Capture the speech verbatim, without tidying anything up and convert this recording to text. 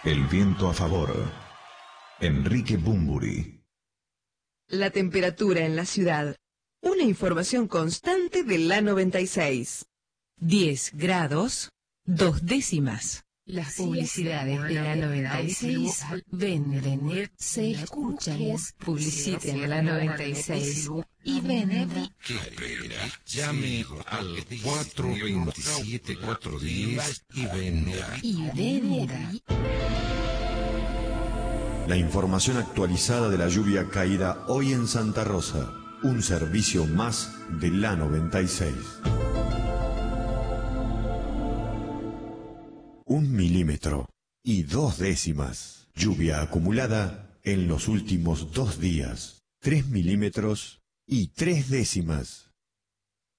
El viento a favor. Enrique Bumburi. La temperatura en la ciudad. Una información constante de la noventa y seis. diez grados, dos décimas. Las publicidades de la noventa y seis venden, se escuchan, publiciten en la noventa y seis y venden. ¿Qué espera? Llame al cuatro veintisiete cuatrocientos diez y venda. Y venda. La información actualizada de la lluvia caída hoy en Santa Rosa. Un servicio más de la noventa y seis. Un milímetro y dos décimas. Lluvia acumulada en los últimos dos días. Tres milímetros y tres décimas.